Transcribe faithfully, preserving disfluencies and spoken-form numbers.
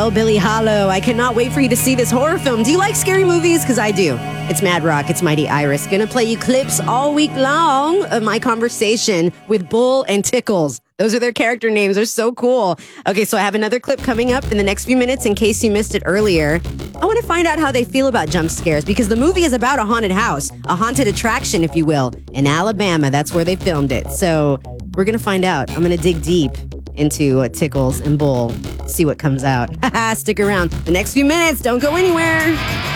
Hellbilly Hollow. I cannot wait for you to see this horror film. Do you like scary movies? Because I do. It's Mad Rock. It's Mighty Iris. Gonna play you clips all week long of my conversation with Bull and Tickles. Those are their character names. They're so cool. Okay, so I have another clip coming up in the next few minutes in case you missed it earlier. I want to find out how they feel about jump scares because the movie is about a haunted house, a haunted attraction, if you will, in Alabama. That's where they filmed it. So we're going to find out. I'm going to dig deep into uh, Tickles and Bull, see what comes out. Stick around. The next few minutes, don't go anywhere.